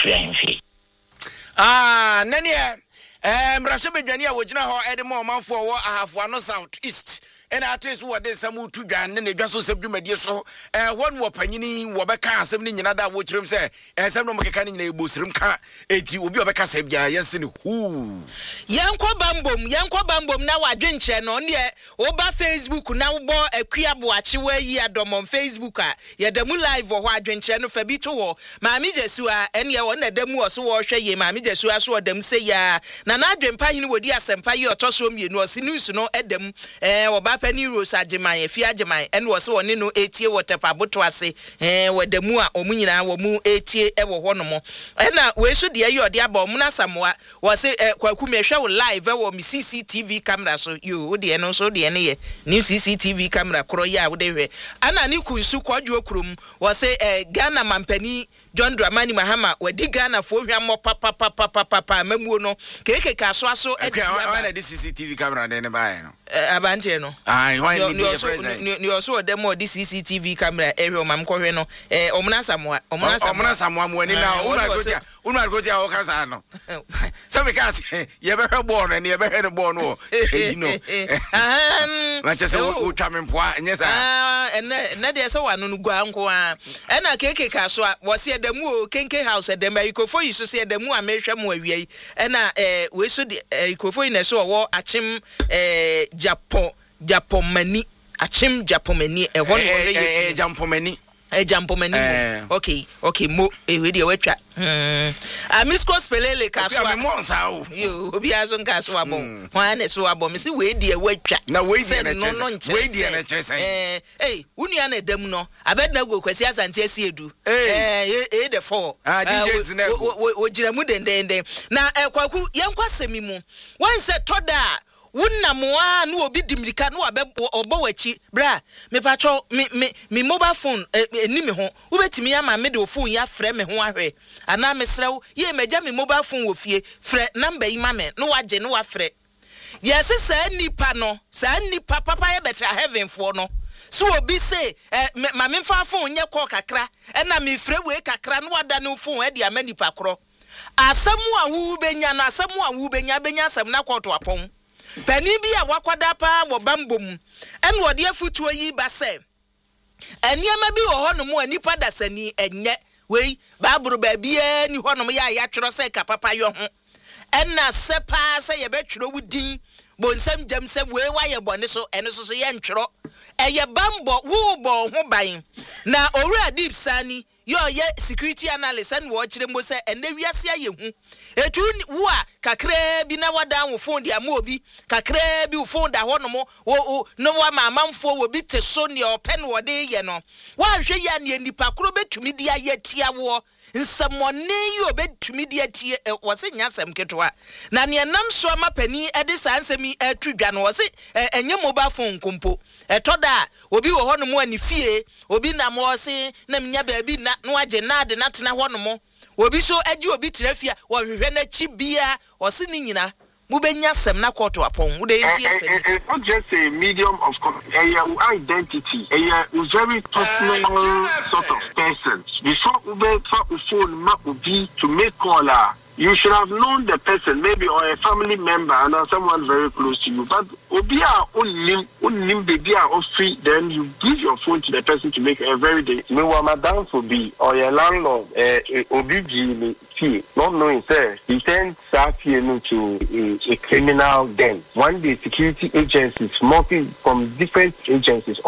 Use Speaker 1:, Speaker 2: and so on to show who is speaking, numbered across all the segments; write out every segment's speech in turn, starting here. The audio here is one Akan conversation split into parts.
Speaker 1: ahemfie
Speaker 2: nene mrashe bedwani a wogina ho edemo manfo wo ahafo ano south east ena atres wo de samu tu dwan ne dwa so sebdwumadie so won wo panyini wo beka asem ne nyina da wo kyerem se ensem no mkeka ne nyina ebosirim ka eti obi obeka sebia yense ne hu
Speaker 3: yankwa bambom na wadwenche no ne wo ba Facebook na wo bo akuabo achewa yi adomon Facebook a yedamu live wo adwenche no fa bi to wo maami jesu a ene wo na damu wo so wo hwe ye maami jesu a so odam se ya na na adwempa hini wodi asempa yi otoso mienu o si news no edam wo ba Penny Rose ajeman efi ajeman ene wo se woni no etie waterpa boto ase wadamu a omunyina wo mu etie wo ho no mo ena we so de ayi ode aba omuna samoa wo se kwaku me hwe wo live wo mi CCTV camera so yo wo de no so de ne ye ni CCTV camera kro ya wo de hwe ana ni kunsu kwadwo okrum wo se Ghana mampani John Dramani Mahama wadi Ghana fo hwammo papa mamuo no keke kaso aso
Speaker 2: wana di CCTV camera ne bae no
Speaker 3: abante no
Speaker 2: why
Speaker 3: ni also demo di CCTV camera ehwe omam kohwe no omuna samoa
Speaker 2: mo ni na unu agotia o kasa no so because ye be hwe ball no ye be hwe ball no no Manchester o twamempoa nyesa
Speaker 3: na de se wanu no gua nko a na keke kaso a wo se demu o kenke house dem ikofo yi so se demu a mehwe mo awie na we so de ikofo yi na so wo achim Japomani achim Japomani
Speaker 2: Jampomani
Speaker 3: Jampomani okay mo we de watwa Amisco spelele kaswa
Speaker 2: me monsa o
Speaker 3: yo obi azo nkaswa abon wan na so abon me se we de watwa
Speaker 2: na we de na chese
Speaker 3: unia na dam no abedna go kwasi asante asiedu the 4
Speaker 2: DJs na
Speaker 3: wo gira mu dendenden na kwaku yenkwasemi mu wan se toda wunna moa no obi dimrika no obo wachi bra me pacho me mobile phone eni me ho ubetimi ya ma me de phone ya frɛ me ho ahwɛ ana me srɛw ye meja me mobile phone wo fie frɛ number yi ma me no wagye no wa frɛ yes sa nipa papa ye betra heaven for no so obi say ma me fa phone nye call kakra na me frɛ we kakra no wada no phone e dia manipa kro asɛmu a wu benya na asɛmu a wu benya asɛm na kɔto apɔn Penny bi a wakwada pa wo bambom en wo de afutuo yi ba se eniema bi wo ho no mu anipa dasani enye wei baaburu ba bia ni ho no ya twero se ka papa yo ho enna se pa se ye betwero wudin bonsam jam se wei wa ye bone so eno so ye ntwero eye bambo wo bo ho ban na owura deep sani yo ye security analyst en wo kire mo se ene wiase aye hu etu wo a kakra bi na wada wo phone dia ma obi kakra bi wo phone da ho no mo no wa mamamfo wo bi te so ne open wo de ye no wa hwe ya ne nipa kro betumi dia ye tia wo nsamone yo betumi dia tie wo se nyasem ketwa na ne nam so ma pani e de sansemi atudwa no wo se enye mobile phone kompo etoda obi wo ho no mo ani fie obi na mo se na mnya ba bi na no agye na de na tena ho no mo obi so agi obi trafia wo hwehwe na chi bia o se ni nyina mu benya sem na koto apon wo de
Speaker 4: it's not just a medium of identity a very personal sort of person before ube fa phone ma obi to make call you should have known the person, maybe, or a family member, or someone very close to you. But obia unim baby or free, then you give your phone to the person to make a very day.
Speaker 5: Me wa madam for be or your landlord obiji fee, not knowing sir, he sent Safi to a criminal den. One day security agencies, from different agencies,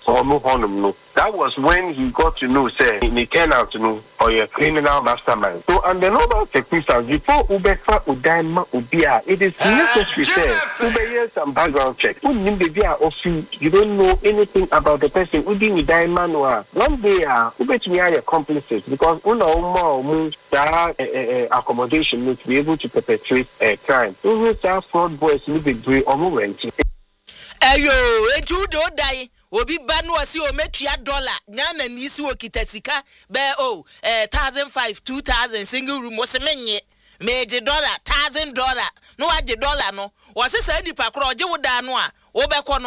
Speaker 5: that was when he got to know, say, he came out to know, or a criminal mastermind. So, and the number of technicians, before Ubefa Udaima Ubia, it is necessary, say, Ube some background check. You don't know anything about the person. Udi Udaima Noa. One day, Ube to me are accomplices, because accommodation needs to be able to perpetrate a crime. Fraud boys need to be almost.
Speaker 3: Ayo, eju do die. Obi banu asi o metua dollar Ghana ni si o kitasika be $1,500 $2,000 single room o se menye meje $1,000 no age dollar no o se sa nipa kro oje woda no a wo be ko no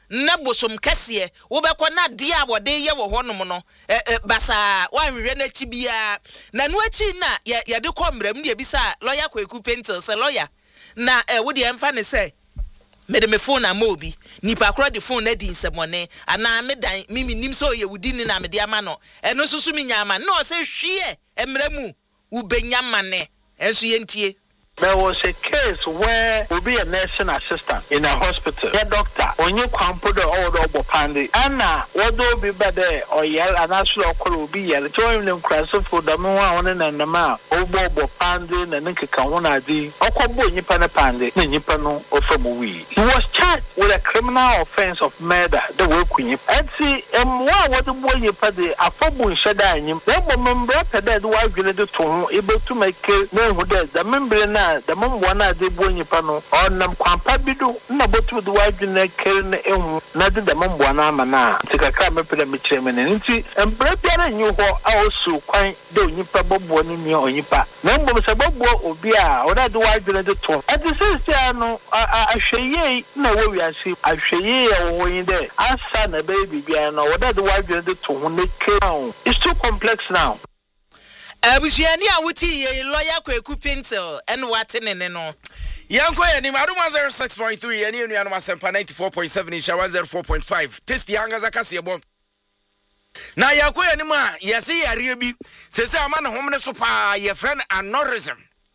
Speaker 3: na bosom kɛseɛ wobɛkɔ na de a wɔde yɛ wɔ hɔnom no basa wanhwehwɛ no akyi bia na no akyi na yɛde kɔ mmram ne yɛbisa lawyer Kwaku Pentel sɛ lawyer na wode ɛmfa ne sɛ mede me phone ama obi nipa koro de phone na di nsɛmɔne ana me dan mimi nim so ye wudi ni na me de ama no ɛno susu mi nyama na ɔsɛ hwie mmramu ubenya mane enso yentie.
Speaker 1: There was a case where will be a nursing assistant in a hospital. A doctor, when you come put the old Obopandi, Anna, what do be better or yell, and actually will be yell, join them crash for the moon and the ma, Obopandi, and Nikkawana di, Okobo Nipanapandi, Nipano, or from we. He was charged with a criminal offense of murder, the work we and see, and what the boy you pay a football shada in him. Then remember that wife related to him, able to make no who does the member now. The mom wana de bonyi pano or nam kwampa bidu na botu de waju na kere na ehu na de the mom wana mana tika ka me pele me cheme ne nti embra biara nyu ho a osu kwan de onyipa bobo ni ni onyipa na mbom se bobo obi a oda de waju na de to at the same time no ahweye na wo wiase ahweye e wo yin de asa na baby bia na oda de waju na de to ho ne kere it's too complex now.
Speaker 3: Abusiani a wuti ye lawyer Kwaku Pentel and watene no.
Speaker 2: Yanko yani maduma 06.3 yani enu anu masempa 94.7 isha 104.5 test yanga zakasi yebo. Na yanko yani ma yesi yare bi sese ama na homne so pa ye friend aneurysm.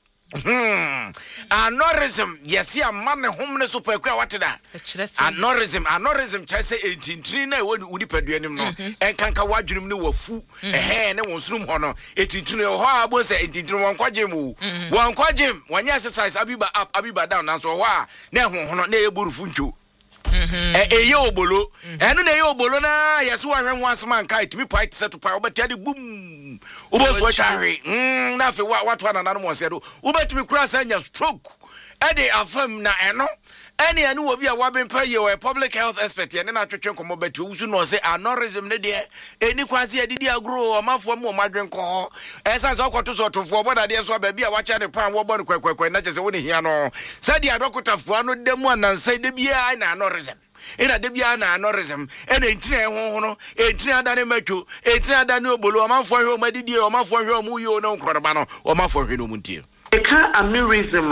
Speaker 2: Aneurysm yesi ama na homne so pa kwa wateda. Aneurysm chese entintri na woni unipaduanim no enkanka wadwunim ne wafu ne wonsurum ho no entintri ho abo se entintri wonkwajem wonkwajem wanya exercise abiba down na so ho a na ho no na eburufu ntwo eye obolo enu na eye obolo na yeso ahwe ho asman kai timi pipe set pa obeti de boom oboso chare na fe watu ana nanu mo se do obetimi kura sanya stroke ede afam na eno any anu obi a wabempa ye we public health expert ye na twetwe komo betu usu no say aneurysm ne de eni kwase adidi agro omafo mo madwen ko esa so kwoto so tofo boda de so ba bia wacha de pan wo bo kwekwe na chese woni hia no say dia doctor fo anu demu anansa de bia na aneurysm ina de bia na aneurysm ena entire ho no entire adane matwo entire adane obolo omafo hwe o madidi omafo hwe o mu yo no nkrorba no omafo hwe no muntie
Speaker 6: Eka aneurysm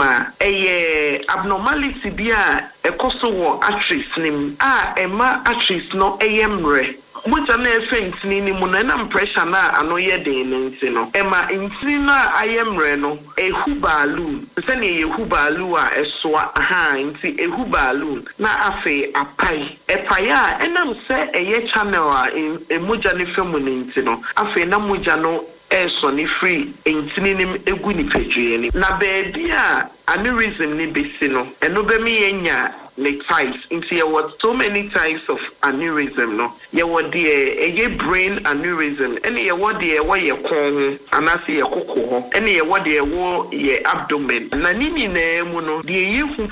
Speaker 6: a abnormality bia ekoso wo arteries nim ema arteries no eyemre mucha na efentini ni mu na pressure na ano ye den nti no ema ntini na ayemre no ehu balloon se na ehu balloon a esoa nti ehu balloon na afi apai epaya enam se eye channel a emuja ne femu nti no afi na muja no so ni free entininim egu ni pedwene na baby a aneurysm ni besi no eno be mi yenya like types into there were so many types of aneurysm no ye were the brain aneurysm and ye were the ye kon anase ye kokko and ye were the wo ye abdomen na nini na mu no the ye hu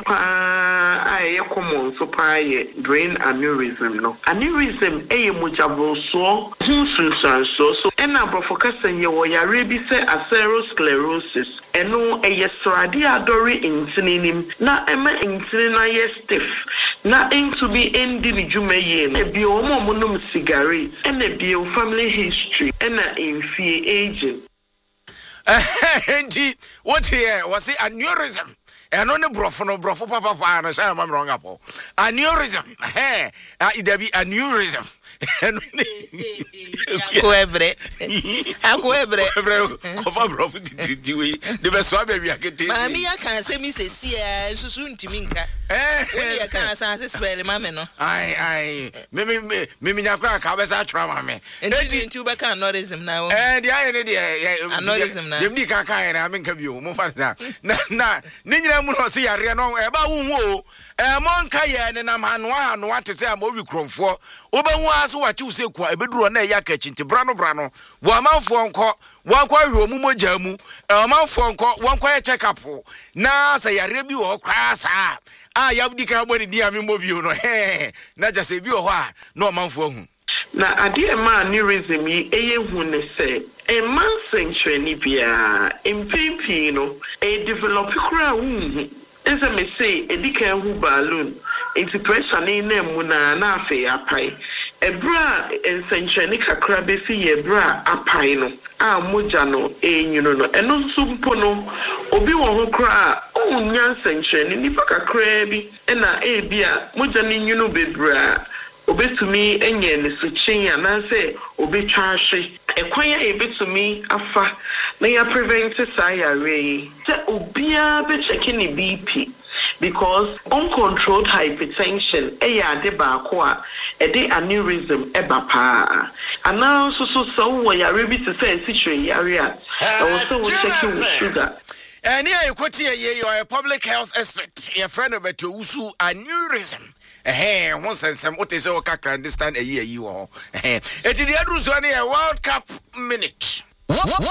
Speaker 6: pa ye common so pa ye brain aneurysm no aneurysm ye mojabo so so and abrofokasa ye wo yare bi se atherosclerosis eno ye srade adori intininim na ema intinin na ye stiff na into be individual ye e bi o mo nom cigarette and e bi o family history and in fear aging
Speaker 2: enti what here was it aneurysm eno ne brofo papa na sha ma wrong apo aneurysm it be aneurysm
Speaker 3: Akoebre
Speaker 2: kofa brofo titi we de be so abawi akete
Speaker 3: mami ya kan se mi sesi susu ntimi nka woni ya kan san se spell mame no
Speaker 2: ai me nyakra ka be sa tra mame
Speaker 3: enti u be kan aneurysm na wo
Speaker 2: de aye ne de
Speaker 3: aneurysm na
Speaker 2: dem di kan kan na me nka bi o mo fa na ne nyina mu no se yare no e ba wu o mo nka ye ne na mano ate se am owi kromfo wo ba hu aso wachi use kwa ebeduro na ya ka chinti brano wo amanfo nko wankwa hwe omumogya mu amanfo nko wankwa check up na sa yare bi wo kwa sa yabdi ka boni dia me mobio no na jase bi wo ho a na amanfo hu
Speaker 6: na ade ma aneurysm yi eye hu ne se e man century ni bia MPP no e develop kura hu Esa me say edika hu balloon enti pressure na mu na afi apai ebra ensencheni kakra be fi ebra apai no a moja no enyuno no eno nso mpo no obi wo ho kra onya nsencheni nipa kakra bi na ebia moja ni nyuno bebra obetumi enye ne suchin ya na se obetwa ahwe ekwan ya ebetumi afa na ya prevent sayare se obia be check ni BP because uncontrolled hypertension ade baako a ede aneurysm eba pa ana so wo yare bi se situation yare a so wo check wo sugar
Speaker 2: and here you quote you are a public health expert your friend about to usu aneurysm once and some what is all kakra understand a year you all it is the World Cup minute.